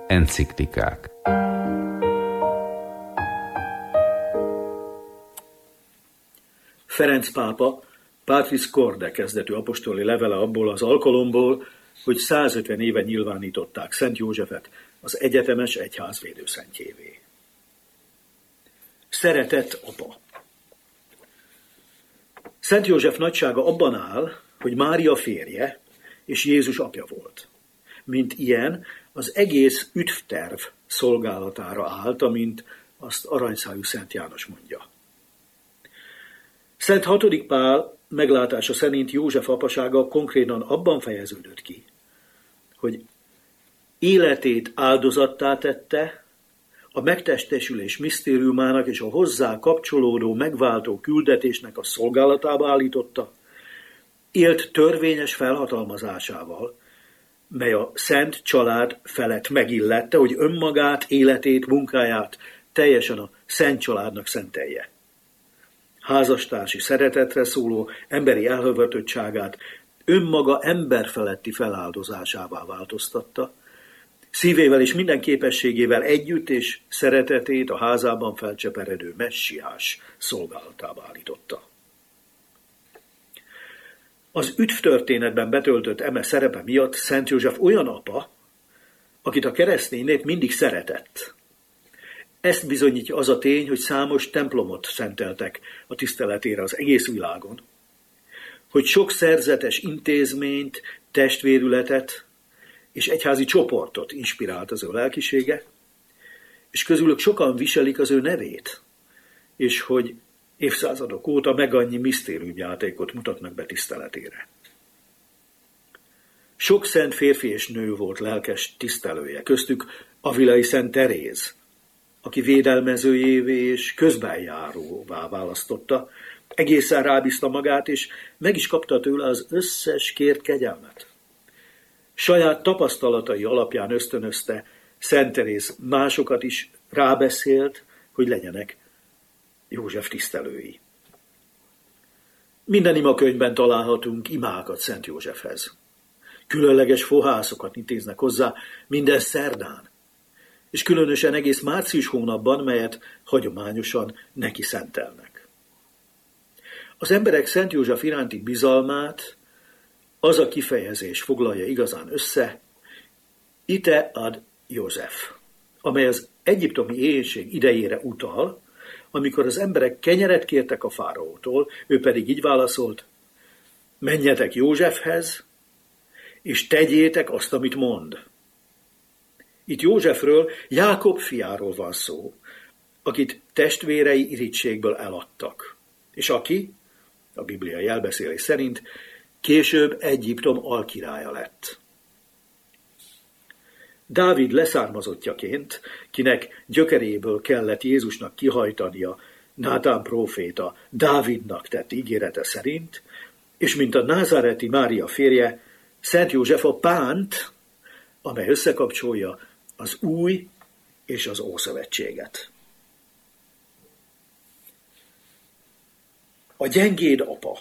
Enciklikák. Ferenc pápa Patris Corde kezdetű apostoli levele abból az alkalomból, hogy 150 éve nyilvánították Szent Józsefet az egyetemes egyház védőszentjévé. Szeretett apa! Szent József nagysága abban áll, hogy Mária férje és Jézus apja volt. Mint ilyen, az egész üdvterv szolgálatára állt, amint azt aranyszájú Szent János mondja. Szent hatodik Pál meglátása szerint József apasága konkrétan abban fejeződött ki, hogy életét áldozattá tette, a megtestesülés misztériumának és a hozzá kapcsolódó megváltó küldetésnek a szolgálatába állította, élt törvényes felhatalmazásával, mely a szent család felett megillette, hogy önmagát, életét, munkáját teljesen a szent családnak szentelje. Házastársi szeretetre szóló emberi elhövetöttségét önmaga emberfeletti feláldozásává változtatta, szívével és minden képességével együtt és szeretetét a házában felcseperedő messiás szolgálatába állította. Az üdvtörténetben betöltött eme szerepe miatt Szent József olyan apa, akit a keresztény nép mindig szeretett. Ezt bizonyítja az a tény, hogy számos templomot szenteltek a tiszteletére az egész világon, hogy sok szerzetes intézményt, testvérületet és egyházi csoportot inspirált az ő lelkisége, és közülük sokan viselik az ő nevét, és hogy évszázadok óta meg annyi misztériumjátékot mutatnak be tiszteletére. Sok szent férfi és nő volt lelkes tisztelője, köztük Avilai Szent Teréz, aki védelmezőjévé és közbenjáróvá választotta, egészen rábízta magát, és meg is kapta tőle az összes kért kegyelmet. Saját tapasztalatai alapján ösztönözte Szent Teréz másokat is rábeszélt, hogy legyenek József tisztelői. Minden imakönyvben találhatunk imákat Szent Józsefhez. Különleges fohászokat intéznek hozzá minden szerdán, és különösen egész március hónapban, melyet hagyományosan neki szentelnek. Az emberek Szent József iránti bizalmát az a kifejezés foglalja igazán össze, ite ad József, amely az egyiptomi éhínség idejére utal, amikor az emberek kenyeret kértek a fáraótól, ő pedig így válaszolt: menjetek Józsefhez, és tegyétek azt, amit mond. Itt Józsefről, Jákob fiáról van szó, akit testvérei irítségből eladtak, és aki, a Biblia jelbeszélés szerint, később Egyiptom alkirálya lett. Dávid leszármazottjaként, kinek gyökeréből kellett Jézusnak kihajtania Nátán próféta Dávidnak tett ígérete szerint, és mint a názáreti Mária férje, Szent József a pánt, amely összekapcsolja az új és az ószövetséget. A gyengéd apa.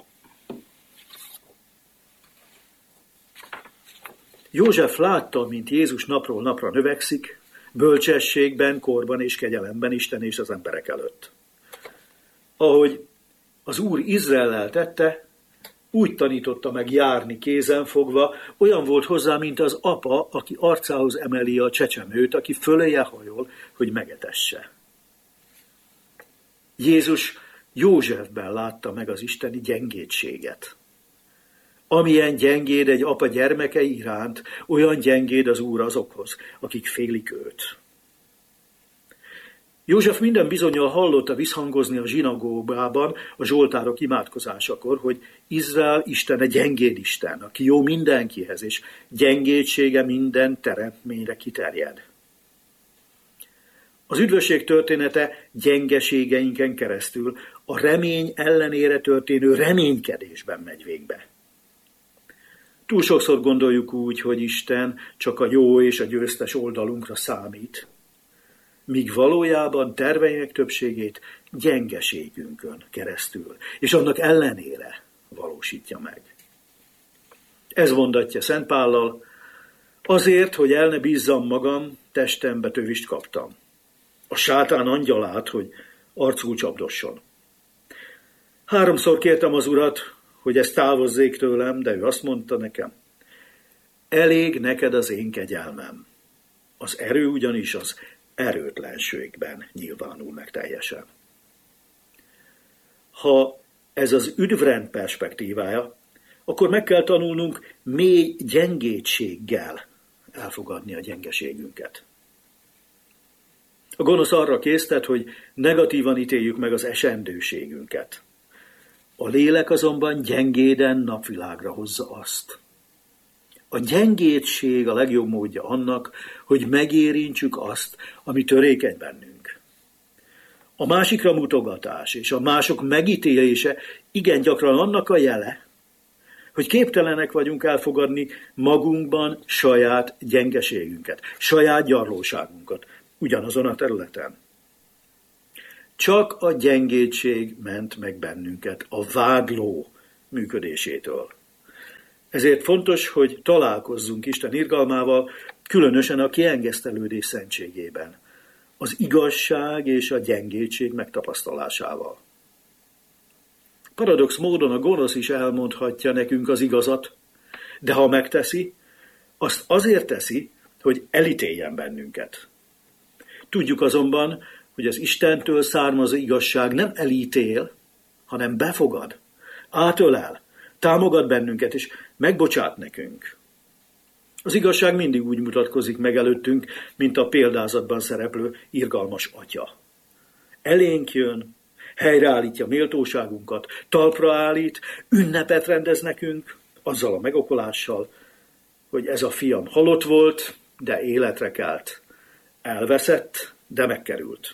József látta, mint Jézus napról napra növekszik, bölcsességben, korban és kegyelemben Isten és az emberek előtt. Ahogy az Úr Izraellel tette, úgy tanította meg járni kézenfogva, olyan volt hozzá, mint az apa, aki arcához emeli a csecsemőt, aki föléje hajol, hogy megetesse. Jézus Józsefben látta meg az isteni gyengédséget. Amilyen gyengéd egy apa gyermekei iránt, olyan gyengéd az Úr azokhoz, akik félik őt. József minden bizonnyal hallotta visszhangozni a zsinagógában a zsoltárok imádkozásakor, hogy Izrael Istene gyengéd Isten, aki jó mindenkihez, és gyengédsége minden teremtményre kiterjed. Az üdvösség története gyengeségeinken keresztül a remény ellenére történő reménykedésben megy végbe. Túl sokszor gondoljuk úgy, hogy Isten csak a jó és a győztes oldalunkra számít, míg valójában terveinek többségét gyengeségünkön keresztül, és annak ellenére valósítja meg. Ez mondatja Szent Pállal, Azért, hogy el ne bízzam magam, testembe tövist kaptam. A sátán angyalát, hogy arcul csapdosson. 3-szor kértem az Urat, hogy ezt távozzék tőlem, de ő azt mondta nekem, elég neked az én kegyelmem. Az erő ugyanis az erőtlenségben nyilvánul meg teljesen. Ha ez az üdvrend perspektívája, akkor meg kell tanulnunk mély gyengétséggel elfogadni a gyengeségünket. A gonosz arra késztet, hogy negatívan ítéljük meg az esendőségünket. A lélek azonban gyengéden napvilágra hozza azt. A gyengétség a legjobb módja annak, hogy megérintsük azt, ami törékeny bennünk. A másikra mutogatás és a mások megítélése igen gyakran annak a jele, hogy képtelenek vagyunk elfogadni magunkban saját gyengeségünket, saját gyarlóságunkat, ugyanazon a területen. Csak a gyengétség ment meg bennünket a vádló működésétől. Ezért fontos, hogy találkozzunk Isten irgalmával, különösen a kiengesztelődés szentségében, az igazság és a gyengétség megtapasztalásával. Paradox módon a gonosz is elmondhatja nekünk az igazat, de ha megteszi, azt azért teszi, hogy elítéljen bennünket. Tudjuk azonban, hogy az Istentől származó igazság nem elítél, hanem befogad, átölel, támogat bennünket és megbocsát nekünk. Az igazság mindig úgy mutatkozik meg előttünk, mint a példázatban szereplő irgalmas atya. Elénk jön, helyreállítja méltóságunkat, talpra állít, ünnepet rendez nekünk, azzal a megokolással, hogy ez a fiam halott volt, de életre kelt, elveszett, de megkerült.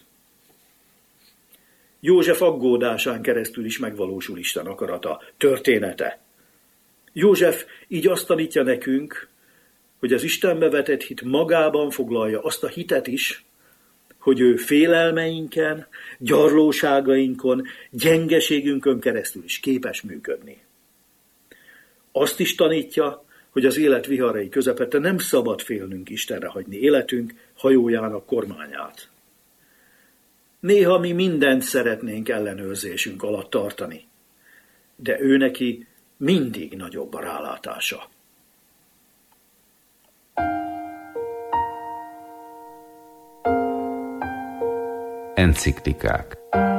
József aggódásán keresztül is megvalósul Isten akarata, története. József így azt tanítja nekünk, hogy az Istenbe vetett hit magában foglalja azt a hitet is, hogy ő félelmeinken, gyarlóságainkon, gyengeségünkön keresztül is képes működni. Azt is tanítja, hogy az élet viharai közepette nem szabad félnünk Istenre hagyni életünk hajójának kormányát. Néha mi mindent szeretnénk ellenőrzésünk alatt tartani, de ő neki mindig nagyobb a rálátása. Enciklikák.